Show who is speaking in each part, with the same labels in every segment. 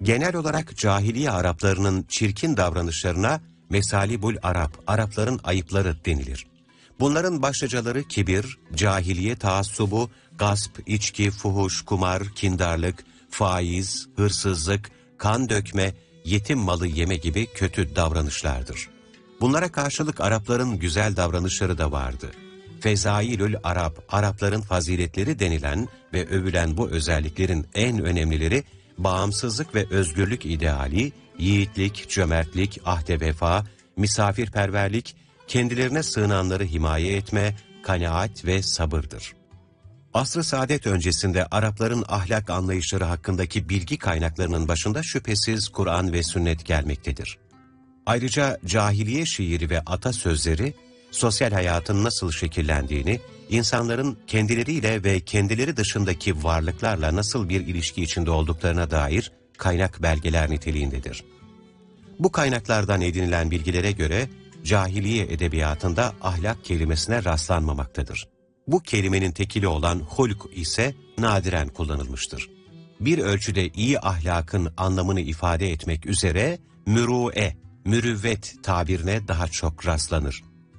Speaker 1: Genel olarak cahiliye Araplarının çirkin davranışlarına mesalibul Arap, Arapların ayıpları denilir. Bunların başlıcaları kibir, cahiliye taassubu, gasp, içki, fuhuş, kumar, kindarlık, faiz, hırsızlık, kan dökme, yetim malı yeme gibi kötü davranışlardır. Bunlara karşılık Arapların güzel davranışları da vardı. Fezailül Arap, Arapların faziletleri denilen ve övülen bu özelliklerin en önemlileri, bağımsızlık ve özgürlük ideali, yiğitlik, cömertlik, ahde vefa, misafirperverlik, kendilerine sığınanları himaye etme, kanaat ve sabırdır. Asr-ı saadet öncesinde Arapların ahlak anlayışları hakkındaki bilgi kaynaklarının başında şüphesiz Kur'an ve sünnet gelmektedir. Ayrıca cahiliye şiiri ve atasözleri, sosyal hayatın nasıl şekillendiğini, insanların kendileriyle ve kendileri dışındaki varlıklarla nasıl bir ilişki içinde olduklarına dair kaynak belgeler niteliğindedir. Bu kaynaklardan edinilen bilgilere göre, cahiliye edebiyatında ahlak kelimesine rastlanmamaktadır. Bu kelimenin tekili olan hulk ise nadiren kullanılmıştır. Bir ölçüde iyi ahlakın anlamını ifade etmek üzere mürûe, mürüvvet tabirine daha çok rastlanır.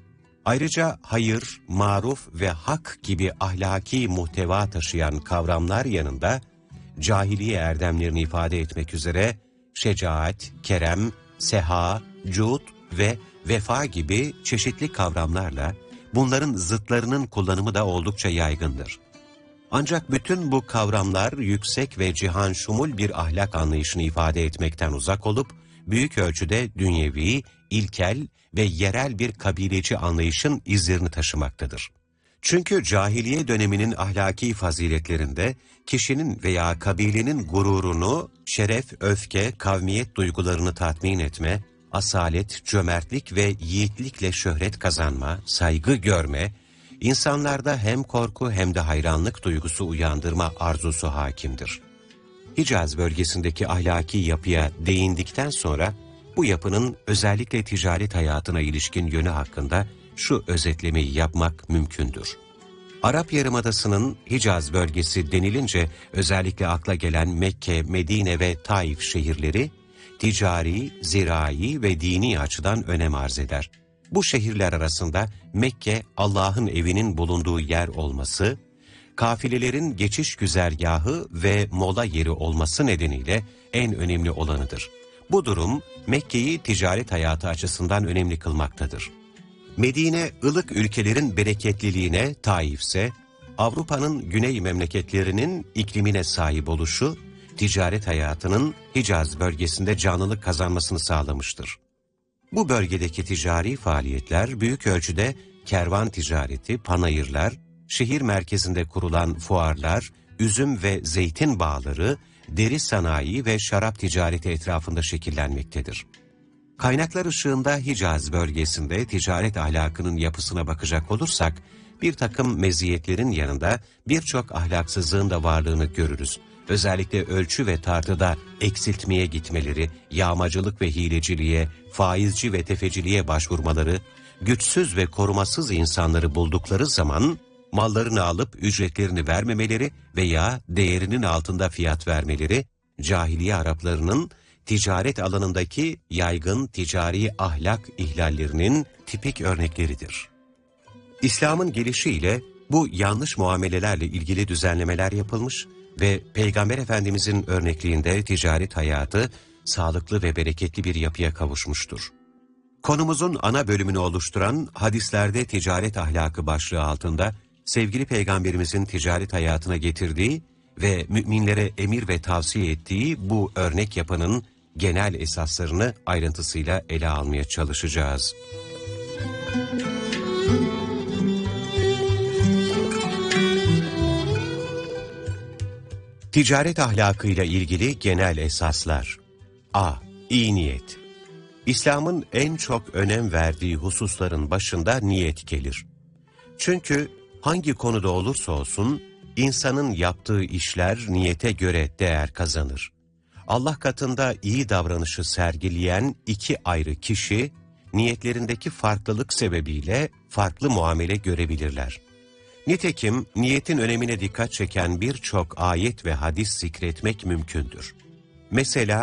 Speaker 1: Ayrıca hayır, maruf ve hak gibi ahlaki muhteva taşıyan kavramlar yanında, cahiliye erdemlerini ifade etmek üzere şecaat, kerem, seha, cud ve vefa gibi çeşitli kavramlarla bunların zıtlarının kullanımı da oldukça yaygındır. Ancak bütün bu kavramlar yüksek ve cihan şumul bir ahlak anlayışını ifade etmekten uzak olup, büyük ölçüde dünyevi, ilkel ve yerel bir kabileci anlayışın izlerini taşımaktadır. Çünkü cahiliye döneminin ahlaki faziletlerinde kişinin veya kabilenin gururunu, şeref, öfke, kavmiyet duygularını tatmin etme, asalet, cömertlik ve yiğitlikle şöhret kazanma, saygı görme, insanlarda hem korku hem de hayranlık duygusu uyandırma arzusu hakimdir. Hicaz bölgesindeki ahlaki yapıya değindikten sonra, bu yapının özellikle ticaret hayatına ilişkin yönü hakkında şu özetlemeyi yapmak mümkündür. Arap Yarımadası'nın Hicaz bölgesi denilince özellikle akla gelen Mekke, Medine ve Taif şehirleri, ticari, zirai ve dini açıdan önem arz eder. Bu şehirler arasında Mekke, Allah'ın evinin bulunduğu yer olması, kafilelerin geçiş güzergahı ve mola yeri olması nedeniyle en önemli olanıdır. Bu durum Mekke'yi ticaret hayatı açısından önemli kılmaktadır. Medine, ılık ülkelerin bereketliliğine, Taif ise Avrupa'nın güney memleketlerinin iklimine sahip oluşu, ticaret hayatının Hicaz bölgesinde canlılık kazanmasını sağlamıştır. Bu bölgedeki ticari faaliyetler büyük ölçüde kervan ticareti, panayırlar, şehir merkezinde kurulan fuarlar, üzüm ve zeytin bağları, deri sanayi ve şarap ticareti etrafında şekillenmektedir. Kaynaklar ışığında Hicaz bölgesinde ticaret ahlakının yapısına bakacak olursak, bir takım meziyetlerin yanında birçok ahlaksızlığın da varlığını görürüz. Özellikle ölçü ve tartıda eksiltmeye gitmeleri, yağmacılık ve hileciliğe, faizci ve tefeciliğe başvurmaları, güçsüz ve korumasız insanları buldukları zaman mallarını alıp ücretlerini vermemeleri veya değerinin altında fiyat vermeleri, cahiliye Araplarının ticaret alanındaki yaygın ticari ahlak ihlallerinin tipik örnekleridir. İslam'ın gelişiyle bu yanlış muamelelerle ilgili düzenlemeler yapılmış ve Peygamber Efendimizin örnekliğinde ticaret hayatı sağlıklı ve bereketli bir yapıya kavuşmuştur. Konumuzun ana bölümünü oluşturan hadislerde ticaret ahlakı başlığı altında sevgili Peygamberimizin ticaret hayatına getirdiği ve müminlere emir ve tavsiye ettiği bu örnek yapının genel esaslarını ayrıntısıyla ele almaya çalışacağız. Ticaret ahlakıyla ilgili genel esaslar. A. İyi niyet. İslam'ın en çok önem verdiği hususların başında niyet gelir. Çünkü hangi konuda olursa olsun, insanın yaptığı işler niyete göre değer kazanır. Allah katında iyi davranışı sergileyen iki ayrı kişi, niyetlerindeki farklılık sebebiyle farklı muamele görebilirler. Nitekim niyetin önemine dikkat çeken birçok ayet ve hadis zikretmek mümkündür. Mesela